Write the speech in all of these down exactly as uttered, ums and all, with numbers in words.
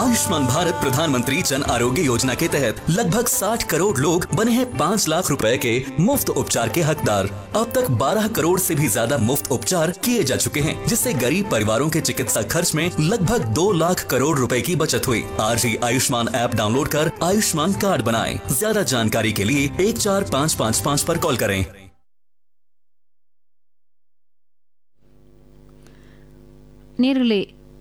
आयुष्मान भारत प्रधानमंत्री जन आरोग्य योजना के तहत लगभग साठ करोड़ लोग बने हैं पाँच लाख रुपए के मुफ्त उपचार के हकदार। अब तक बारह करोड़ से भी ज्यादा मुफ्त उपचार किए जा चुके हैं, जिससे गरीब परिवारों के चिकित्सा खर्च में लगभग दो लाख करोड़ रुपए की बचत हुई। आज ही आयुष्मान ऐप डाउनलोड कर आयुष्मान कार्ड बनाएं। ज्यादा जानकारी के लिए एक चार पाँच पाँच पाँच पर कॉल करें। நேர்களே,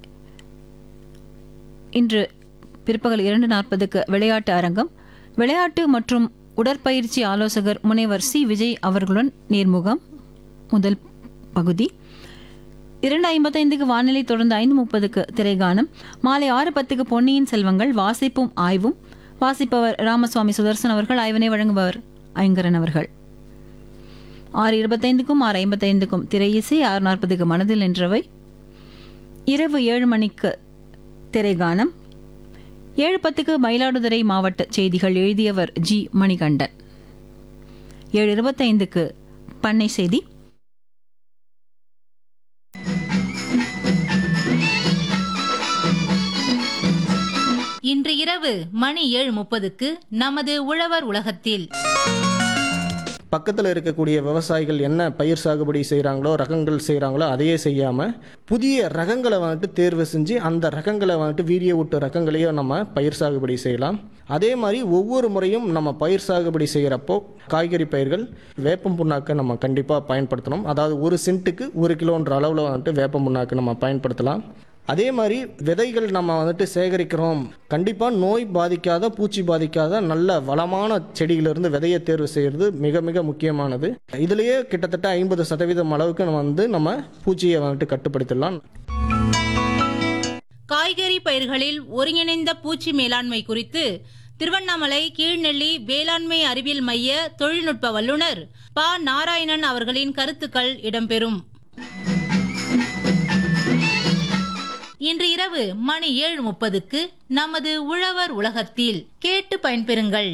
இன்று பிற்பகல் இரண்டு நாற்பதுக்கு விளையாட்டு அரங்கம். விளையாட்டு மற்றும் உடற்பயிற்சி ஆலோசகர் முனைவர் சி விஜய் அவர்களுடன் நேர்முகம் முதல் பகுதி. இரண்டு ஐம்பத்தைந்துக்கு வானிலை, தொடர்ந்து ஐந்து முப்பதுக்கு திரைகானம். மாலை ஆறு பத்துக்கு பொன்னியின் செல்வங்கள் வாசிப்பும் ஆய்வும். வாசிப்பவர் ராமசுவாமி சுதர்சன் அவர்கள், ஆய்வினை வழங்குபவர் ஐங்கரன் அவர்கள். ஆறு இருபத்தைந்துக்கும் ஆறு ஐம்பத்தைந்துக்கும் திரை இசை. ஆறு நாற்பதுக்கு மனதில் நின்றவை. இரவு ஏழு மணிக்கு திரைகானம். ஏழு பத்துக்கு மயிலாடுதுறை மாவட்ட செய்திகள், எழுதியவர் ஜி மணிகண்டன். ஏழு இருபத்தைந்துக்கு பண்ணை செய்தி. இன்று இரவு மணி ஏழு முப்பதுக்கு நமது உழவர் உலகத்தில் பக்கத்தில் இருக்கக்கூடிய விவசாயிகள் என்ன பயிர் சாகுபடி செய்கிறாங்களோ, ரகங்கள் செய்கிறாங்களோ, அதையே செய்யாமல் புதிய ரகங்களை வந்துட்டு தேர்வு செஞ்சு அந்த ரகங்களை வந்துட்டு வீரிய ஊட்டு ரகங்களையும் நம்ம பயிர் சாகுபடி செய்யலாம். அதே மாதிரி ஒவ்வொரு முறையும் நம்ம பயிர் சாகுபடி செய்கிறப்போ காய்கறி பயிர்கள் வேப்பம் புண்ணாக்கை நம்ம கண்டிப்பாக பயன்படுத்தணும். அதாவது ஒரு சென்ட்டுக்கு ஒரு கிலோன்ற அளவில் வந்துட்டு வேப்பம் புண்ணாக்கு நம்ம பயன்படுத்தலாம். அதே மாதிரி விதைகள் நம்ம வந்துட்டு சேகரிக்கிறோம், கண்டிப்பாக நோய் பாதிக்காத, பூச்சி பாதிக்காத நல்ல வளமான செடியிலிருந்து விதையை தேர்வு செய்கிறது மிக மிக முக்கியமானது. இதுலேயே கிட்டத்தட்ட ஐம்பது சதவீதம் அளவுக்கு நம்ம வந்து நம்ம பூச்சியை வந்துட்டு கட்டுப்படுத்தலாம். காய்கறி பயிர்களில் ஒருங்கிணைந்த பூச்சி மேலாண்மை குறித்து திருவண்ணாமலை கீழ்நெல்லி வேளாண்மை அறிவியல் மைய தொழில்நுட்ப வல்லுநர் ப நாராயணன் அவர்களின் கருத்துக்கள் இடம்பெறும். இன்று இரவு மணி ஏழு முப்பதுக்கு நமது உழவர் உலகத்தில் கேட்டு பயன்பெறுங்கள்.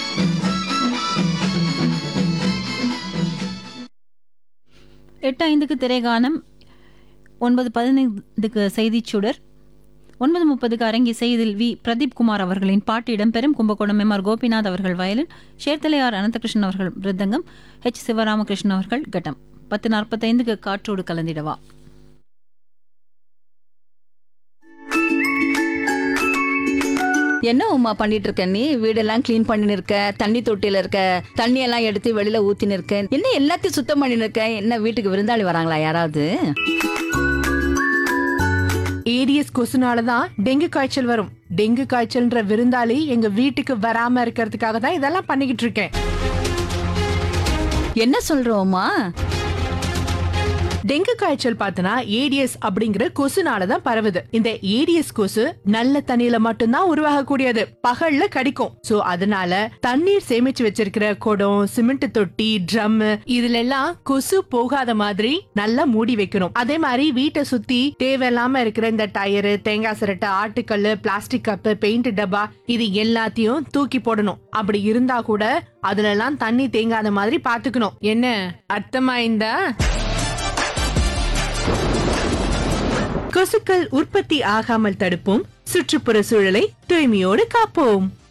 எட்டு ஐந்துக்கு திரைகானம். ஒன்பது பதினைந்துக்கு செய்திச் சுடர். ஒன்பது முப்பதுக்கு அரங்கிசை. இதில் வி பிரதீப் குமார் அவர்களின் பாட்டு இடம்பெறும். கும்பகோணம் எம் ஆர் கோபிநாத் அவர்கள் வயலின், ஷேர்தலையார் அனந்தகிருஷ்ணன் அவர்கள் மிருதங்கம், ஹெச் சிவராமகிருஷ்ணன் அவர்கள் கட்டம். பத்து நாற்பத்தைந்துக்கு காற்றோடு கலந்திடவா. என்ன உமா பண்ணிட்டு இருக்க? நீ வீடெல்லாம் கிளீன் பண்ணின்னு இருக்க, தண்ணி தொட்டியில இருக்க, தண்ணி எல்லாம் எடுத்து வெளியில ஊத்தின்னு இருக்க, என்ன எல்லாத்தையும் சுத்தம் பண்ணின்னு இருக்க? என்ன வீட்டுக்கு விருந்தாளி வராங்களா யாராவது? ஏடிஎஸ் கொசுனாலதான் டெங்கு காய்ச்சல் வரும். டெங்கு காய்ச்சல்ன்ற விருந்தாளி எங்க வீட்டுக்கு வராம இருக்கிறதுக்காக தான் இதெல்லாம் பண்ணிக்கிட்டு இருக்கேன். என்ன சொல்றோமா? டெங்கு காய்ச்சல் பார்த்தனா ஏடிஎஸ் அப்படிங்கிற கொசுனாலதான் பரவுது. இந்த ஏடிஎஸ் கொசு நல்ல தண்ணியில மட்டும்தான் உருவாகக்கூடியது, பகல்ல கடிக்கும். சோ அதனால தண்ணீர் சேமிச்சு வச்சிருக்கிற குடம், சிமெண்ட் தொட்டி, ட்ரம் இதுல எல்லாம் கொசு போகாத மாதிரி நல்லா மூடி வைக்கணும். அதே மாதிரி வீட்டை சுத்தி தேவையில்லாம இருக்கிற இந்த டயரு, தேங்காய் சிரட்டை, ஆட்டுக்கல்லு, பிளாஸ்டிக் கப்பு, பெயிண்ட் டப்பா இது எல்லாத்தையும் தூக்கி போடணும். அப்படி இருந்தா கூட அதுல எல்லாம் தண்ணி தேங்காத மாதிரி பாத்துக்கணும். என்ன அர்த்தமாயிருந்தா? கொசுக்கள் உற்பத்தி ஆகாமல் தடுப்போம், சுற்றுப்புற சூழலை தூய்மையோடு காப்போம்.